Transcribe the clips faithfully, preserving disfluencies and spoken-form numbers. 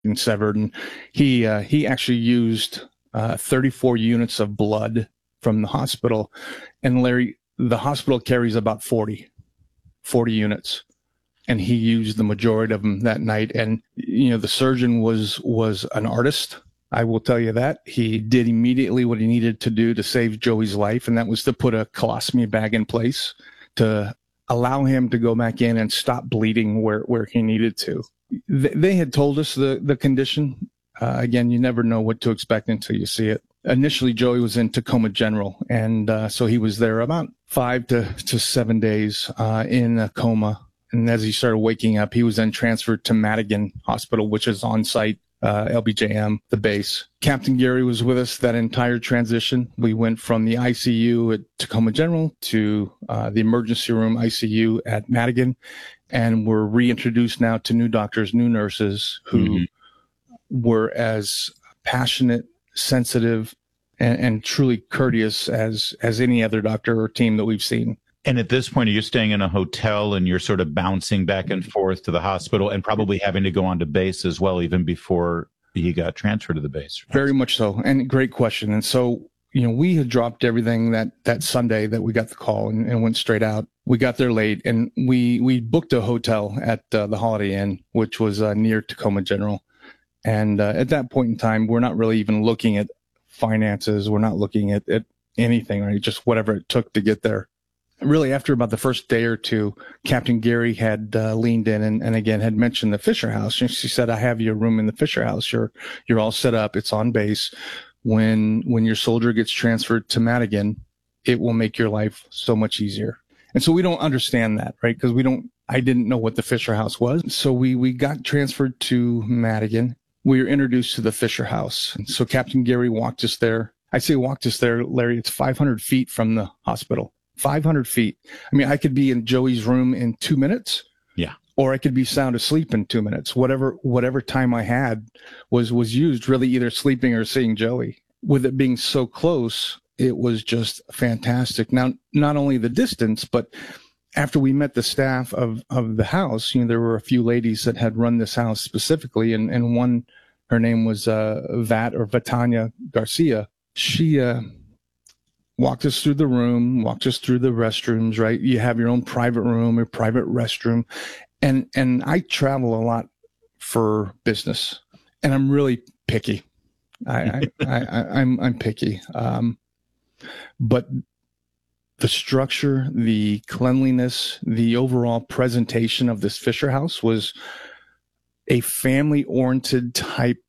and severed. And he, uh, he actually used uh, thirty-four units of blood from the hospital. And Larry, the hospital carries about forty, forty units. And he used the majority of them that night. And, you know, the surgeon was, was an artist. I will tell you that. He did immediately what he needed to do to save Joey's life. And that was to put a colostomy bag in place to allow him to go back in and stop bleeding where, where he needed to. They, they had told us the, the condition. Uh, again, you never know what to expect until you see it. Initially, Joey was in Tacoma General. And, uh, so he was there about five to, to seven days, uh, in a coma. And as he started waking up, he was then transferred to Madigan Hospital, which is on site, uh, L B J M, the base. Captain Gary was with us that entire transition. We went from the I C U at Tacoma General to uh, the emergency room I C U at Madigan. And we're reintroduced now to new doctors, new nurses who mm-hmm. were as passionate, sensitive, and, and truly courteous as, as any other doctor or team that we've seen. And at this point, are you staying in a hotel and you're sort of bouncing back and forth to the hospital and probably having to go on to base as well, even before he got transferred to the base? Very much so. And great question. And so, you know, we had dropped everything that, that Sunday that we got the call and, and went straight out. We got there late and we, we booked a hotel at uh, the Holiday Inn, which was uh, near Tacoma General. And uh, at that point in time, we're not really even looking at finances. We're not looking at, at anything, right? Just whatever it took to get there. Really, after about the first day or two, Captain Gary had uh, leaned in and, and again had mentioned the Fisher House. And she said, I have your room in the Fisher House. You're, you're all set up. It's on base. When, when your soldier gets transferred to Madigan, it will make your life so much easier. And so we don't understand that, right? Because we don't, I didn't know what the Fisher House was. So we, we got transferred to Madigan. We were introduced to the Fisher House. And so Captain Gary walked us there. I say walked us there, Larry, it's five hundred feet from the hospital. five hundred feet. I mean, I could be in Joey's room in two minutes. Yeah. Or I could be sound asleep in two minutes. Whatever, whatever time I had was, was used really either sleeping or seeing Joey. With it being so close, it was just fantastic. Now, not only the distance, but after we met the staff of, of the house, you know, there were a few ladies that had run this house specifically. And, and one, her name was, uh, Vat or Vatanya Garcia. She, uh, walked us through the room, walked us through the restrooms, right? You have your own private room, your private restroom. And, and I travel a lot for business and I'm really picky. I, I, I, I I'm, I'm picky. Um, but the structure, the cleanliness, the overall presentation of this Fisher House was a family oriented type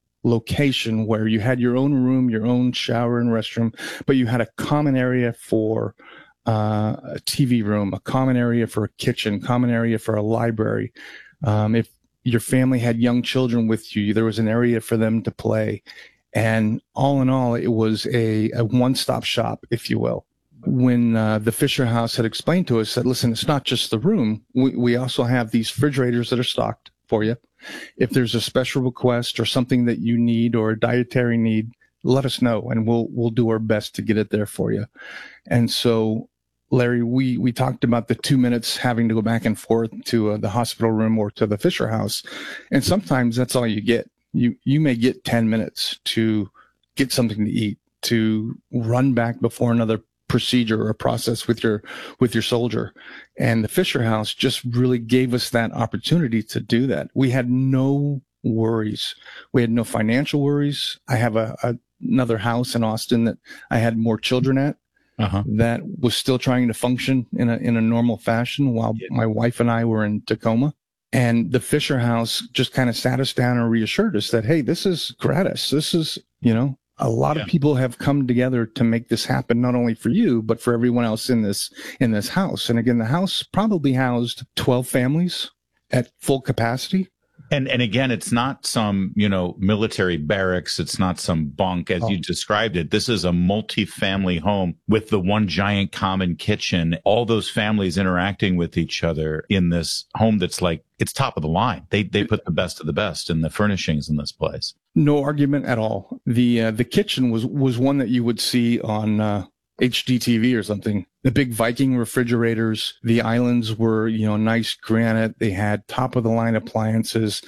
location where you had your own room, your own shower and restroom, but you had a common area for uh, a T V room, a common area for a kitchen, common area for a library. Um, if your family had young children with you, there was an area for them to play. And all in all, it was a, a one-stop shop, if you will. When uh, the Fisher House had explained to us that, listen, it's not just the room. We, we also have these refrigerators that are stocked for you. If there's a special request or something that you need or a dietary need, let us know and we'll, we'll do our best to get it there for you. And so, Larry, we, we talked about the two minutes having to go back and forth to uh, the hospital room or to the Fisher House. And sometimes that's all you get. You, you may get ten minutes to get something to eat, to run back before another procedure or process with your, with your soldier. And the Fisher House just really gave us that opportunity to do that. We had no worries. We had no financial worries. I have a, a another house in Austin that I had more children at uh-huh. that was still trying to function in a, in a normal fashion while yeah. my wife and I were in Tacoma. And the Fisher House just kind of sat us down and reassured us that, hey, this is gratis. This is, you know, a lot yeah. of people have come together to make this happen, not only for you, but for everyone else in this, in this house. And again, the house probably housed twelve families at full capacity. And, and again, it's not some, you know, military barracks. It's not some bunk as oh. you described it. This is a multi-family home with the one giant common kitchen, all those families interacting with each other in this home that's like, it's top of the line. They, they put the best of the best in the furnishings in this place. No argument at all. The, uh, the kitchen was, was one that you would see on, uh, H D T V or something. The big Viking refrigerators, the islands were, you know, nice granite. They had top of the line appliances.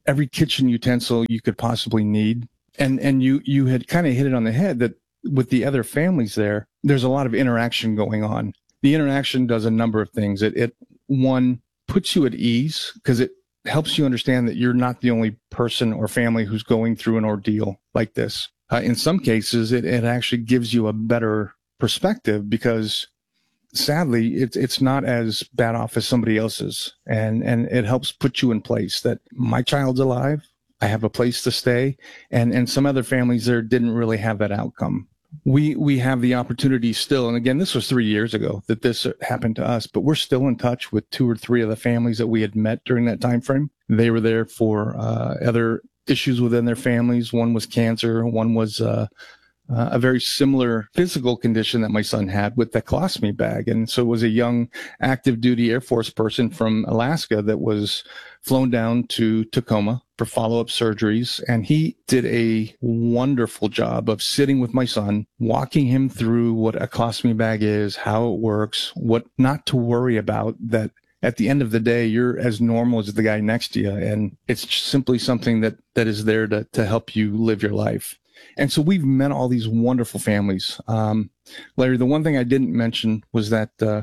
every kitchen utensil you could possibly need. And and you you had kind of hit it on the head that with the other families there, there's a lot of interaction going on. The interaction does a number of things. It, it one, puts you at ease because it helps you understand that you're not the only person or family who's going through an ordeal like this. Uh, in some cases, it, it actually gives you a better perspective because sadly, it's it's not as bad off as somebody else's. And, and it helps put you in place that my child's alive. I have a place to stay. And, and some other families there didn't really have that outcome. We, we have the opportunity still. And again, this was three years ago that this happened to us, but we're still in touch with two or three of the families that we had met during that time frame. They were there for, uh, other issues within their families. One was cancer. One was, uh, Uh, a very similar physical condition that my son had with the colostomy bag. And so it was a young active duty Air Force person from Alaska that was flown down to Tacoma for follow-up surgeries. And he did a wonderful job of sitting with my son, walking him through what a colostomy bag is, how it works, what not to worry about, that at the end of the day, you're as normal as the guy next to you. And it's simply something that, that is there to, to help you live your life. And so we've met all these wonderful families. Um, Larry, the one thing I didn't mention was that uh,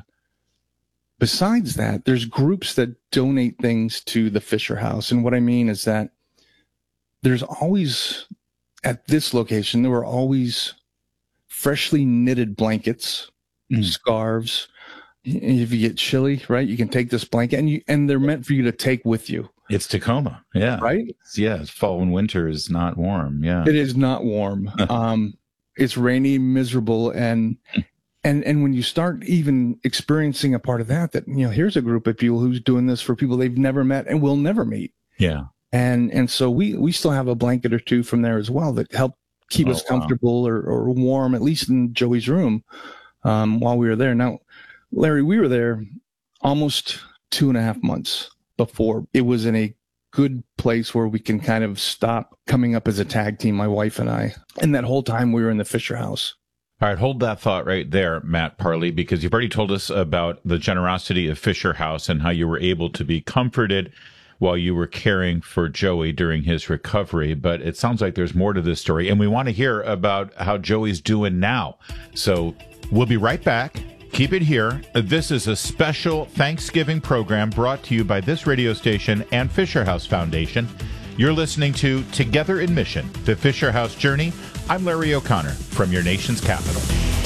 besides that, there's groups that donate things to the Fisher House. And what I mean is that there's always, at this location, there were always freshly knitted blankets, mm. scarves. If you get chilly, right, you can take this blanket, and you, and they're meant for you to take with you. It's Tacoma. Yeah. Right? It's, yeah. It's fall and winter is not warm. Yeah. It is not warm. um, it's rainy, miserable. And, and, and when you start even experiencing a part of that, that, you know, here's a group of people who's doing this for people they've never met and will never meet. Yeah. And, and so we, we still have a blanket or two from there as well that help keep oh, us comfortable wow. or, or warm, at least in Joey's room, um, while we were there. Now, Larry, we were there almost two and a half months before it was in a good place where we can kind of stop coming up as a tag team, my wife and I. And that whole time we were in the Fisher House. All right, hold that thought right there, Matt Parley, because you've already told us about the generosity of Fisher House and how you were able to be comforted while you were caring for Joey during his recovery. But it sounds like there's more to this story, and we want to hear about how Joey's doing now. So we'll be right back. Keep it here. This is a special Thanksgiving program brought to you by this radio station and Fisher House Foundation. You're listening to Together in Mission, the Fisher House Journey. I'm Larry O'Connor from your nation's capital.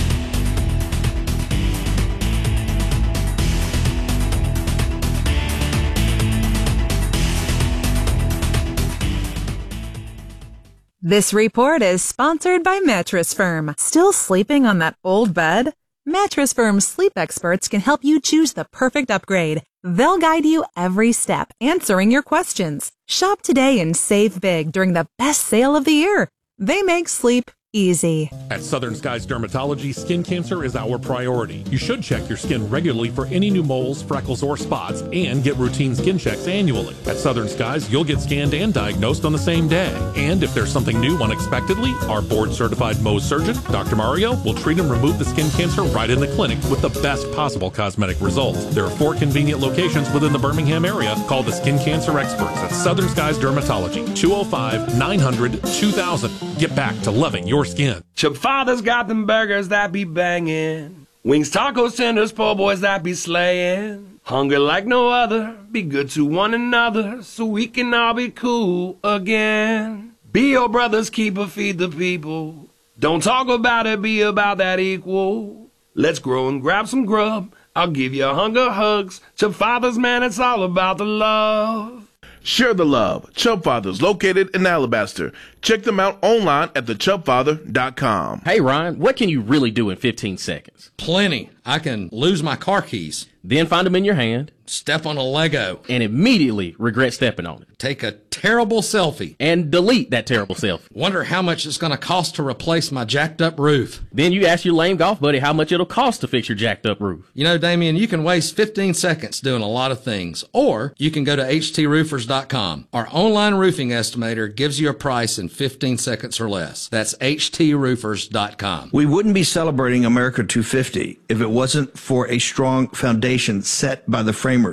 This report is sponsored by Mattress Firm. Still sleeping on that old bed? Mattress Firm's sleep experts can help you choose the perfect upgrade. They'll guide you every step, answering your questions. Shop today and save big during the best sale of the year. They make sleep easy. At Southern Skies Dermatology, skin cancer is our priority. You should check your skin regularly for any new moles, freckles, or spots, and get routine skin checks annually. At Southern Skies, you'll get scanned and diagnosed on the same day. And if there's something new unexpectedly, our board-certified Mohs surgeon, Doctor Mario, will treat and remove the skin cancer right in the clinic with the best possible cosmetic results. There are four convenient locations within the Birmingham area. Call the skin cancer experts at Southern Skies Dermatology, two oh five, nine hundred, two thousand. Get back to loving your skin. Chub Father's got them burgers that be banging. Wings, tacos, tenders, po' boys that be slaying. Hunger like no other. Be good to one another so we can all be cool again. Be your brother's keeper, feed the people. Don't talk about it, be about that equal. Let's grow and grab some grub. I'll give you hunger hugs. Chub Father's, man, it's all about the love. Share the love. Chub Fathers, located in Alabaster. Check them out online at the chub father dot com. Hey, Ryan, what can you really do in fifteen seconds? Plenty. I can lose my car keys. Then find them in your hand. Step on a Lego. And immediately regret stepping on it. Take a terrible selfie. And delete that terrible selfie. Wonder how much it's going to cost to replace my jacked up roof. Then you ask your lame golf buddy how much it'll cost to fix your jacked up roof. You know, Damien, you can waste fifteen seconds doing a lot of things. Or you can go to H T roofers dot com. Our online roofing estimator gives you a price in fifteen seconds or less. That's H T roofers dot com. We wouldn't be celebrating America two fifty if it wasn't for a strong foundation set by the framers.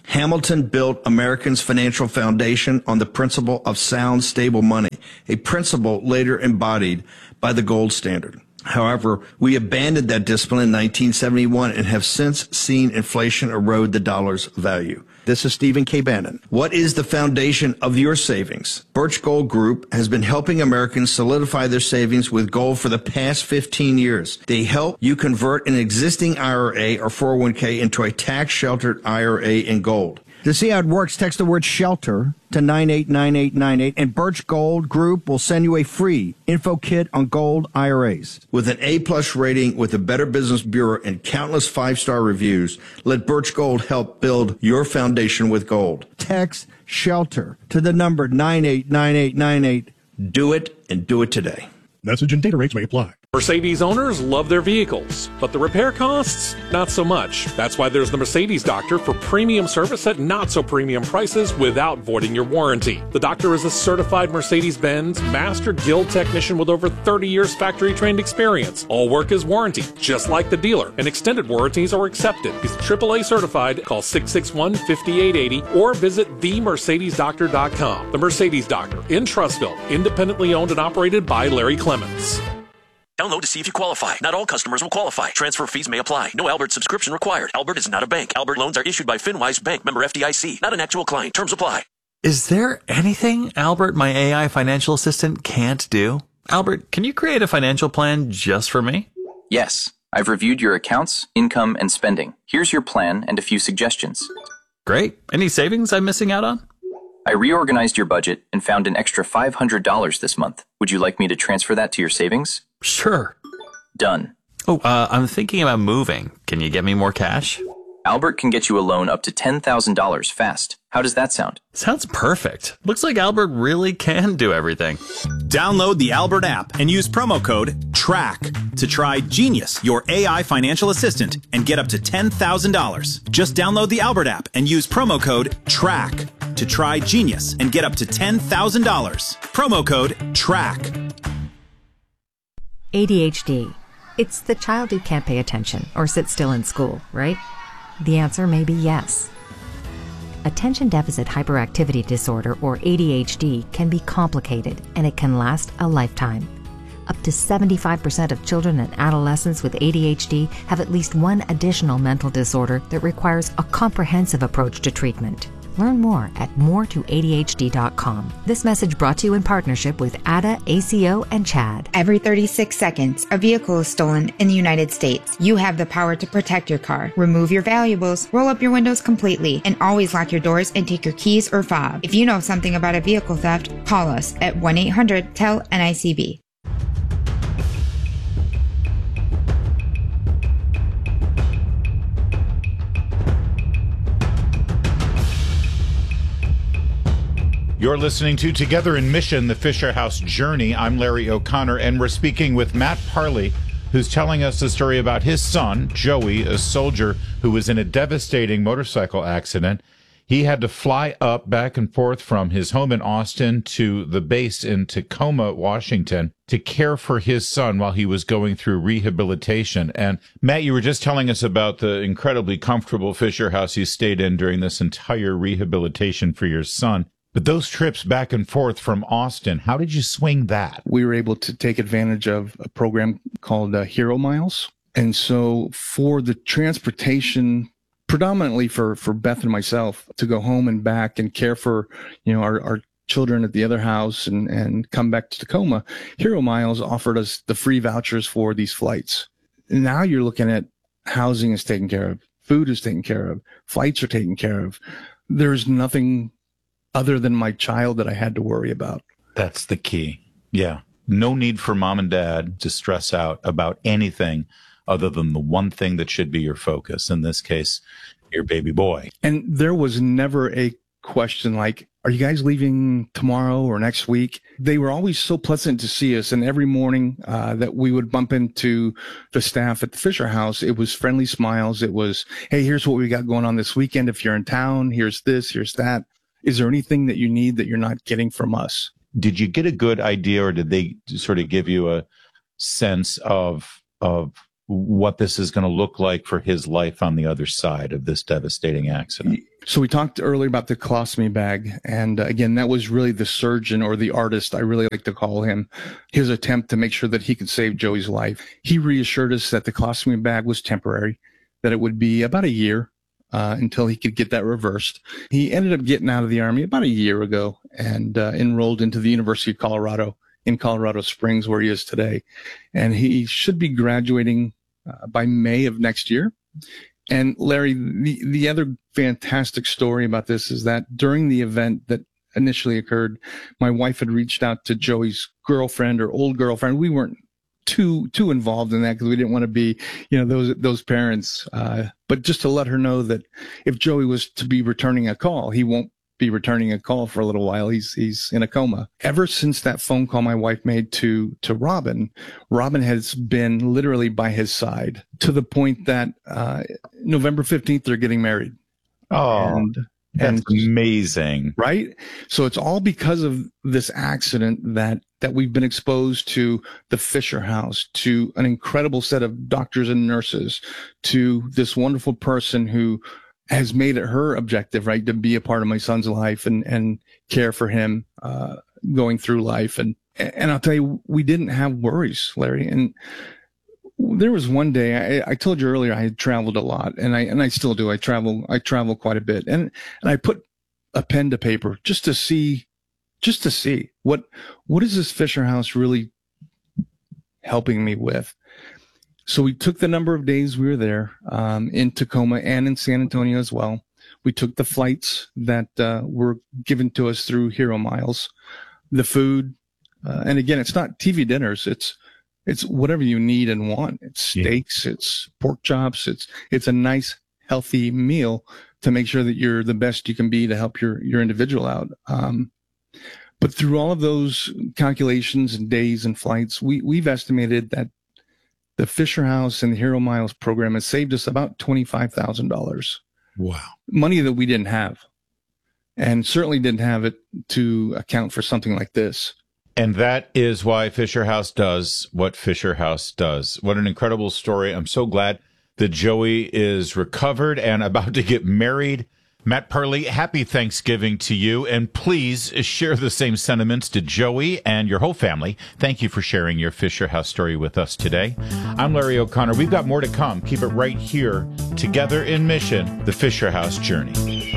Hamilton built Americans' financial foundation on the principle of sound, stable money, a principle later embodied by the gold standard. However, we abandoned that discipline in nineteen seventy-one and have since seen inflation erode the dollar's value. This is Stephen K. Bannon. What is the foundation of your savings? Birch Gold Group has been helping Americans solidify their savings with gold for the past fifteen years. They help you convert an existing I R A or four oh one k into a tax-sheltered I R A in gold. To see how it works, text the word SHELTER to nine eight nine eight nine eight, and Birch Gold Group will send you a free info kit on gold I R As. With an A-plus rating with the Better Business Bureau and countless five-star reviews, let Birch Gold help build your foundation with gold. Text SHELTER to the number nine eight nine eight nine eight. Do it, and do it today. Message and data rates may apply. Mercedes owners love their vehicles, but the repair costs, not so much. That's why there's the Mercedes Doctor for premium service at not so premium prices without voiding your warranty. The Doctor is a certified Mercedes-Benz Master Guild technician with over thirty years factory-trained experience. All work is warranty, just like the dealer, and extended warranties are accepted. He's triple A certified. Call six six one, five eight eight zero or visit the mercedes doctor dot com. The Mercedes Doctor in Trussville, independently owned and operated by Larry Clements. Download to see if you qualify. Not all customers will qualify. Transfer fees may apply. No Albert subscription required. Albert is not a bank. Albert loans are issued by FinWise Bank, member F D I C. Not an actual client. Terms apply. Is there anything Albert, my A I financial assistant, can't do? Albert, can you create a financial plan just for me? Yes. I've reviewed your accounts, income, and spending. Here's your plan and a few suggestions. Great. Any savings I'm missing out on? I reorganized your budget and found an extra five hundred dollars this month. Would you like me to transfer that to your savings? Sure. Done. Oh, uh, I'm thinking about moving. Can you get me more cash? Albert can get you a loan up to ten thousand dollars fast. How does that sound? Sounds perfect. Looks like Albert really can do everything. Download the Albert app and use promo code TRACK to try Genius, your A I financial assistant, and get up to ten thousand dollars. Just download the Albert app and use promo code TRACK to try Genius and get up to ten thousand dollars. Promo code TRACK. A D H D. It's the child who can't pay attention or sit still in school, right? The answer may be yes. Attention Deficit Hyperactivity Disorder, or A D H D, can be complicated and it can last a lifetime. Up to seventy-five percent of children and adolescents with A D H D have at least one additional mental disorder that requires a comprehensive approach to treatment. Learn more at more to A D H D dot com. This message brought to you in partnership with A D A, A C O, and CHAD. Every thirty-six seconds, a vehicle is stolen in the United States. You have the power to protect your car. Remove your valuables, roll up your windows completely, and always lock your doors and take your keys or fob. If you know something about a vehicle theft, call us at one eight hundred T E L N I C B. You're listening to Together in Mission, the Fisher House Journey. I'm Larry O'Connor, and we're speaking with Matt Parley, who's telling us a story about his son, Joey, a soldier who was in a devastating motorcycle accident. He had to fly up back and forth from his home in Austin to the base in Tacoma, Washington, to care for his son while he was going through rehabilitation. And Matt, you were just telling us about the incredibly comfortable Fisher House you stayed in during this entire rehabilitation for your son. But those trips back and forth from Austin, how did you swing that? We were able to take advantage of a program called uh, Hero Miles. And so for the transportation, predominantly for, for Beth and myself, to go home and back and care for, you know, our, our children at the other house and, and come back to Tacoma, Hero Miles offered us the free vouchers for these flights. And now you're looking at housing is taken care of, food is taken care of, flights are taken care of. There's nothing other than my child that I had to worry about. That's the key. Yeah. No need for mom and dad to stress out about anything other than the one thing that should be your focus. In this case, your baby boy. And there was never a question like, are you guys leaving tomorrow or next week? They were always so pleasant to see us. And every morning uh, that we would bump into the staff at the Fisher House, it was friendly smiles. It was, hey, here's what we got going on this weekend. If you're in town, here's this, here's that. Is there anything that you need that you're not getting from us? Did you get a good idea, or did they sort of give you a sense of of what this is going to look like for his life on the other side of this devastating accident. So we talked earlier about the colostomy bag. And uh, again, that was really the surgeon or the artist, I really like to call him, his attempt to make sure that he could save Joey's life. He reassured us that the colostomy bag was temporary, that it would be about a year uh, until he could get that reversed. He ended up getting out of the Army about a year ago and uh, enrolled into the University of Colorado in Colorado Springs, where he is today. And he should be graduating uh, by May of next year. And Larry, the, the other fantastic story about this is that during the event that initially occurred, my wife had reached out to Joey's girlfriend or old girlfriend. We weren't too too involved in that because we didn't want to be, you know, those those parents. Uh, but just to let her know that if Joey was to be returning a call, he won't be returning a call for a little while. He's he's in a coma. Ever since that phone call my wife made to to Robin, Robin has been literally by his side to the point that uh, November fifteenth they're getting married. Oh, and, that's and, amazing, right? So it's all because of this accident that that we've been exposed to the Fisher House, to an incredible set of doctors and nurses, to this wonderful person who has made it her objective, right, to be a part of my son's life and, and care for him, uh, going through life. And, and I'll tell you, we didn't have worries, Larry. And there was one day, I, I told you earlier, I had traveled a lot and I, and I still do. I travel, I travel quite a bit. And, and I put a pen to paper just to see, just to see what, what is this Fisher House really helping me with? So we took the number of days we were there, um, in Tacoma and in San Antonio as well. We took the flights that uh, were given to us through Hero Miles, the food, uh, and again, it's not T V dinners. It's it's whatever you need and want. It's steaks, yeah. It's pork chops. It's it's a nice, healthy meal to make sure that you're the best you can be to help your your individual out. Um, but through all of those calculations and days and flights, we we've estimated that the Fisher House and the Hero Miles program has saved us about twenty-five thousand dollars. Wow. Money that we didn't have, and certainly didn't have it to account for something like this. And that is why Fisher House does what Fisher House does. What an incredible story. I'm so glad that Joey is recovered and about to get married. Matt Parley, happy Thanksgiving to you, and please share the same sentiments to Joey and your whole family. Thank you for sharing your Fisher House story with us today. I'm Larry O'Connor. We've got more to come. Keep it right here, together in mission, the Fisher House journey.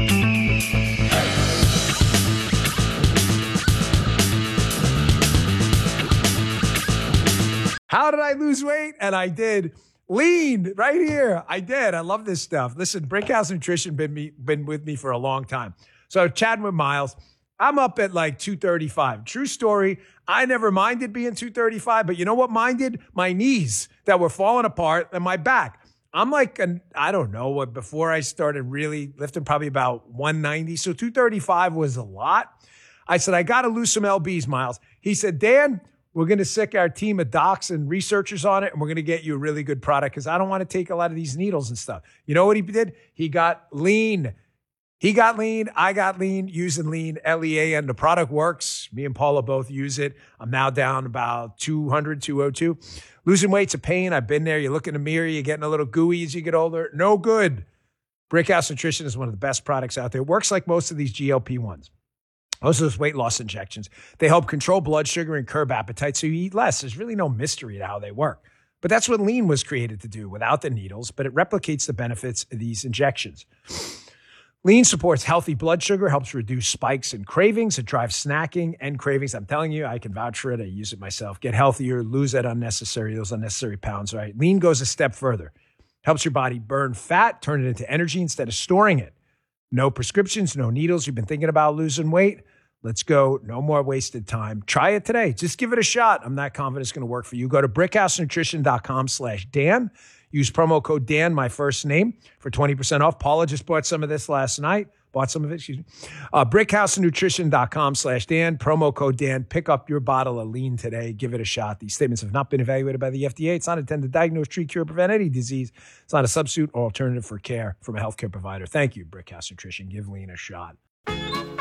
How did I lose weight? And I did. Lean right here. I did. I love this stuff. Listen, Brickhouse Nutrition been me been with me for a long time. So chatting with Miles, I'm up at like two thirty-five. True story. I never minded being two thirty-five, but you know what minded? My knees that were falling apart and my back. I'm like, an, I don't know what, before I started really lifting, probably about one ninety. So two thirty-five was a lot. I said, I got to lose some L Bs, Miles. He said, Dan, we're going to sick our team of docs and researchers on it, and we're going to get you a really good product because I don't want to take a lot of these needles and stuff. You know what he did? He got lean. He got lean. I got lean using lean, L E A N. The product works. Me and Paula both use it. I'm now down about two hundred, two oh two. Losing weight's a pain. I've been there. You look in the mirror, you're getting a little gooey as you get older. No good. Brickhouse Nutrition is one of the best products out there. It works like most of these G L P ones. Most of those weight loss injections, they help control blood sugar and curb appetite so you eat less. There's really no mystery to how they work. But that's what lean was created to do without the needles, but it replicates the benefits of these injections. Lean supports healthy blood sugar, helps reduce spikes and cravings. It drives snacking and cravings. I'm telling you, I can vouch for it. I use it myself. Get healthier, lose that unnecessary, those unnecessary pounds, right? Lean goes a step further. Helps your body burn fat, turn it into energy instead of storing it. No prescriptions, no needles. You've been thinking about losing weight? Let's go. No more wasted time. Try it today. Just give it a shot. I'm not confident it's going to work for you. Go to brickhousenutrition.com slash Dan. Use promo code Dan, my first name, for twenty percent off. Paula just bought some of this last night. Bought some of it, excuse me. Uh, brickhousenutrition.com slash Dan. Promo code Dan. Pick up your bottle of lean today. Give it a shot. These statements have not been evaluated by the F D A. It's not intended to diagnose, treat, cure, prevent any disease. It's not a substitute or alternative for care from a healthcare provider. Thank you, Brickhouse Nutrition. Give lean a shot.